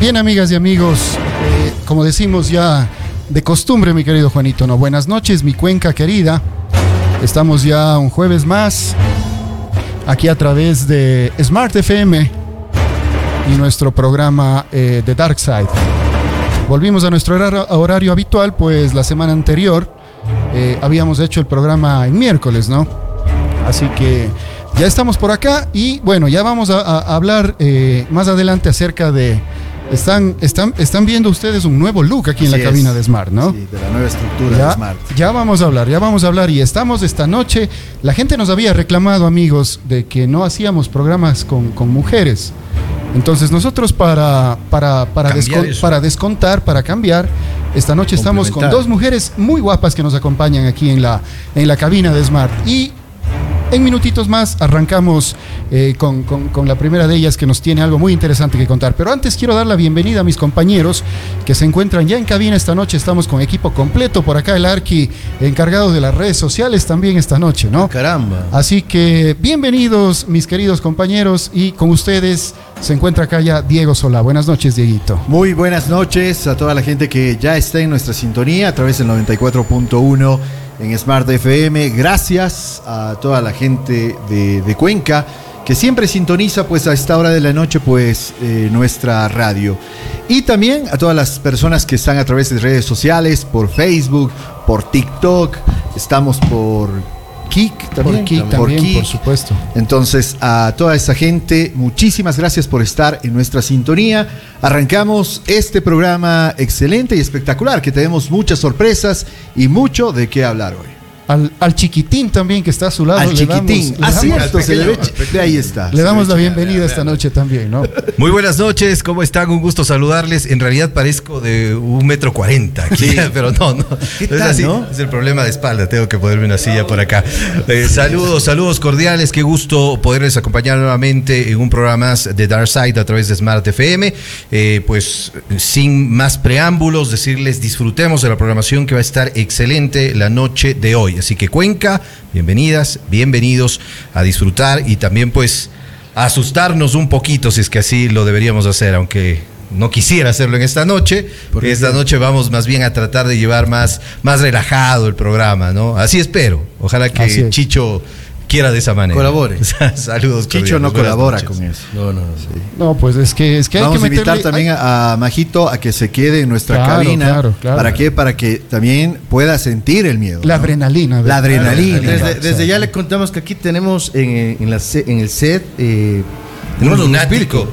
Bien, amigas y amigos, como decimos ya de costumbre, mi querido Juanito, ¿no? Buenas noches, mi Cuenca querida. Estamos ya un jueves más aquí a través de Smart FM y nuestro programa The Dark Side. Volvimos a nuestro horario habitual, pues la semana anterior habíamos hecho el programa en miércoles, ¿no? Así que ya estamos por acá y bueno, ya vamos a hablar más adelante acerca de... Están viendo ustedes un nuevo look aquí en la cabina de Smart, ¿no? Sí, de la nueva estructura de Smart. Ya vamos a hablar y estamos esta noche. La gente nos había reclamado, amigos, de que no hacíamos programas con mujeres. Entonces nosotros para descontar, para cambiar, esta noche estamos con dos mujeres muy guapas que nos acompañan aquí en la cabina de Smart. Y en minutitos más arrancamos con la primera de ellas, que nos tiene algo muy interesante que contar. Pero antes quiero dar la bienvenida a mis compañeros que se encuentran ya en cabina esta noche. Estamos con equipo completo. Por acá el Arqui, encargado de las redes sociales también esta noche, ¿no? ¡Caramba! Así que bienvenidos, mis queridos compañeros. Y con ustedes se encuentra acá ya Diego Solá. Buenas noches, Dieguito. Muy buenas noches a toda la gente que ya está en nuestra sintonía a través del 94.1 en Smart FM. Gracias a toda la gente de Cuenca que siempre sintoniza pues a esta hora de la noche pues nuestra radio. Y también a todas las personas que están a través de redes sociales, por Facebook, por TikTok, estamos por Kik también, por supuesto. Entonces, a toda esa gente, muchísimas gracias por estar en nuestra sintonía. Arrancamos este programa excelente y espectacular, que tenemos muchas sorpresas y mucho de qué hablar hoy. Al chiquitín también que está a su lado. Al chiquitín, cierto, se le ve, ahí está. Le damos la bienvenida esta noche también, ¿no? Muy buenas noches, ¿cómo están? Un gusto saludarles. En realidad parezco de 1,40 m aquí, sí. Pero no. ¿Qué tal, es así, no? Es el problema de espalda, tengo que ponerme una silla por acá. Saludos cordiales, qué gusto poderles acompañar nuevamente en un programa más de Dark Side a través de Smart FM. Pues sin más preámbulos, decirles disfrutemos de la programación que va a estar excelente la noche de hoy. Así que Cuenca, bienvenidas, bienvenidos a disfrutar y también pues a asustarnos un poquito si es que así lo deberíamos hacer, aunque no quisiera hacerlo en esta noche, porque esta noche vamos más bien a tratar de llevar más relajado el programa, ¿no? Así espero, ojalá que Chicho quiera de esa manera. Colabore. Saludos. Chicho no colabora con eso. Sí. No, pues es que hay vamos que a invitar también a Majito a que se quede en nuestra cabina. Claro. ¿Para qué? Para que también pueda sentir el miedo. La adrenalina. La adrenalina. Desde ya le contamos que aquí tenemos en el set un lunático.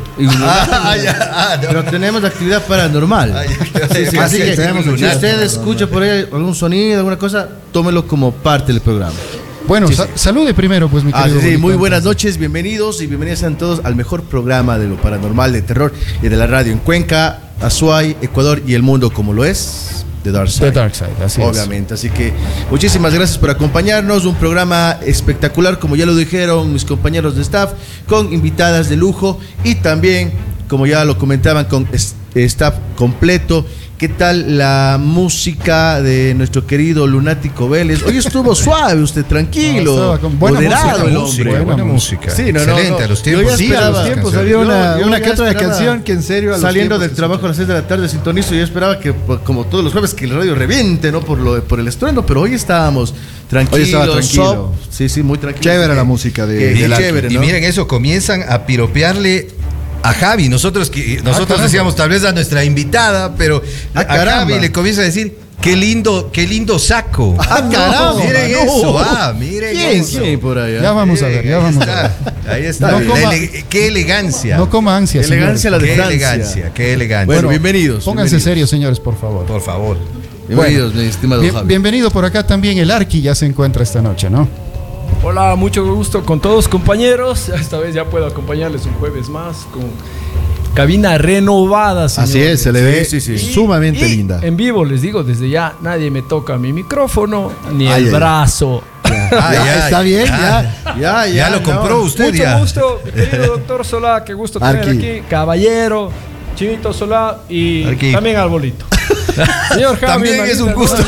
Pero tenemos actividad paranormal. Así que si usted escucha por ahí algún sonido, alguna cosa, tómelo como parte del programa. Bueno, salude primero, pues, mi querido. Muy buenas noches, bienvenidos y bienvenidas a todos al mejor programa de lo paranormal, de terror y de la radio en Cuenca, Azuay, Ecuador y el mundo, como lo es The Dark Side. The Dark Side, así obviamente. Así que muchísimas gracias por acompañarnos. Un programa espectacular, como ya lo dijeron mis compañeros de staff, con invitadas de lujo y también, como ya lo comentaban, con staff completo. ¿Qué tal la música de nuestro querido Lunático Vélez? Hoy estuvo suave, usted tranquilo, moderado el hombre. Buena música. Sí, excelente, a los tiempos. Había una que otra canción que en serio saliendo del trabajo a las 6 de la tarde sintonizo. Yo esperaba que, como todos los jueves, que el radio reviente, ¿no? Por el estruendo, pero hoy estábamos tranquilos. Hoy estaba tranquilo. Sí, muy tranquilo. Chévere la música de chévere, ¿no? Y miren eso, comienzan a piropearle a Javi. Nosotros decíamos tal vez a nuestra invitada, pero a Javi le comienza a decir: qué lindo saco. Caramba. Miren eso. Miren eso. ¿Quién por allá? Ya vamos a ver. Ahí está. Qué elegancia. No coma ansia, elegancia, señores. la de Francia. Qué elegancia. Bueno, bienvenidos. Pónganse serios, señores, por favor. Por favor. Bienvenidos, mi estimado Javi. Bienvenido por acá también el Arqui, ya se encuentra esta noche, ¿no? Hola, mucho gusto con todos, compañeros. Esta vez ya puedo acompañarles un jueves más con cabina renovada, señores. Así es, se le ve sumamente linda. En vivo les digo, desde ya nadie me toca mi micrófono ni el brazo. Está bien, ya lo compró usted. Mucho gusto, querido doctor Solá, qué gusto tener aquí. Caballero, Chinito Solá y también Arbolito. Señor Javi, También es un gusto.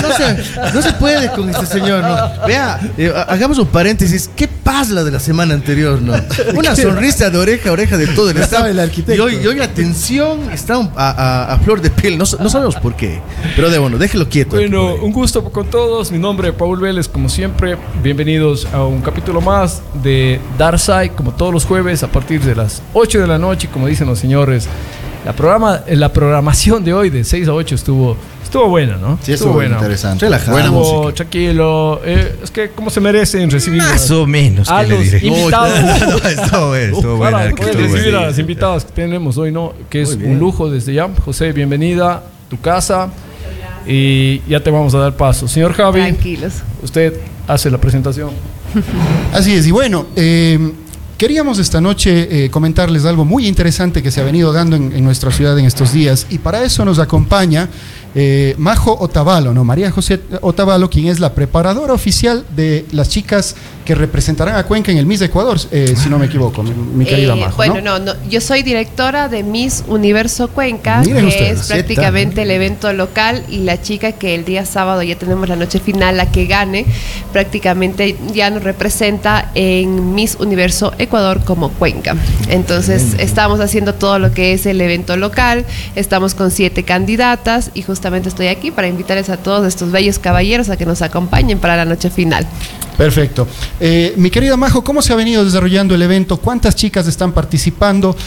No se puede con este señor, ¿no? Vea, hagamos un paréntesis. ¿Qué pasa la de la semana anterior, no? Una sonrisa de oreja a oreja de todo el staff. sabe el arquitecto. Y hoy la tensión está a flor de piel. No sabemos por qué. Pero bueno, déjelo quieto. Bueno, un gusto con todos. Mi nombre es Paul Vélez, como siempre. Bienvenidos a un capítulo más de Dark Side, como todos los jueves a partir de las 8 de la noche, como dicen los señores. La programación de hoy de 6 a 8 estuvo buena, ¿no? Sí, estuvo buena. interesante. Relajado. Buena Estuvo música. tranquilo. Es que como se merecen recibir Más o menos, a ¿qué le los diré? invitados. No, estuvo bueno, estuvo buena. Para Estuvo poder recibir buena. a las invitadas que tenemos hoy, ¿no? Que es Muy bien. un lujo desde ya. José, bienvenida a tu casa. Y ya te vamos a dar paso. Señor Javi, Tranquilos. usted hace la presentación. Así es, y bueno, queríamos esta noche comentarles algo muy interesante que se ha venido dando en nuestra ciudad en estos días, y para eso nos acompaña Majo Otavalo, ¿no? María José Otavalo, quien es la preparadora oficial de las chicas que representarán a Cuenca en el Miss Ecuador, si no me equivoco, mi querida Majo. Bueno, no, yo soy directora de Miss Universo Cuenca, Miren que ustedes, es prácticamente el evento local, y la chica que el día sábado ya tenemos la noche final, la que gane, prácticamente ya nos representa en Miss Universo Ecuador como Cuenca. Entonces estamos haciendo todo lo que es el evento local, estamos con 7 candidatas y justamente estoy aquí para invitarles a todos estos bellos caballeros a que nos acompañen para la noche final. Perfecto. Mi querida Majo, ¿cómo se ha venido desarrollando el evento? ¿Cuántas chicas están participando?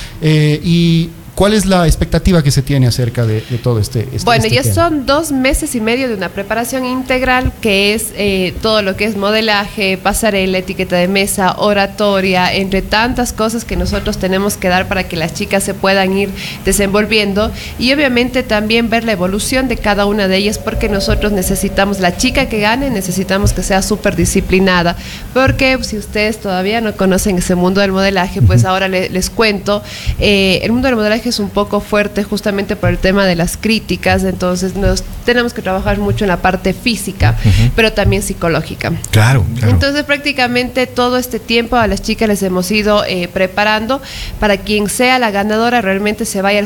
¿Y cuál es la expectativa que se tiene acerca de todo este Bueno, ya tema? son 2 meses y medio de una preparación integral, que es todo lo que es modelaje, pasarela, etiqueta de mesa, oratoria, entre tantas cosas que nosotros tenemos que dar para que las chicas se puedan ir desenvolviendo, y obviamente también ver la evolución de cada una de ellas, porque nosotros necesitamos, la chica que gane, necesitamos que sea súper disciplinada, porque si ustedes todavía no conocen ese mundo del modelaje, pues ahora les cuento, el mundo del modelaje es un poco fuerte justamente por el tema de las críticas, entonces tenemos que trabajar mucho en la parte física, pero también psicológica. Claro. Entonces prácticamente todo este tiempo a las chicas les hemos ido preparando para quien sea la ganadora realmente se vaya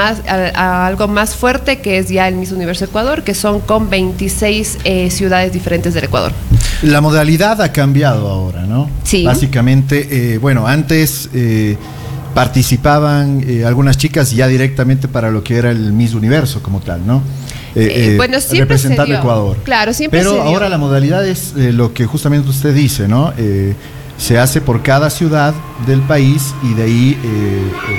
a algo más fuerte, que es ya el Miss Universo Ecuador, que son con 26 ciudades diferentes del Ecuador. La modalidad ha cambiado ahora, ¿no? Sí. Básicamente, bueno, antes participaban algunas chicas ya directamente para lo que era el Miss Universo como tal, ¿no? Bueno, siempre representar se dio. Ecuador. Claro, siempre Pero se dio. ahora la modalidad es lo que justamente usted dice, ¿no? Se hace por cada ciudad del país y de ahí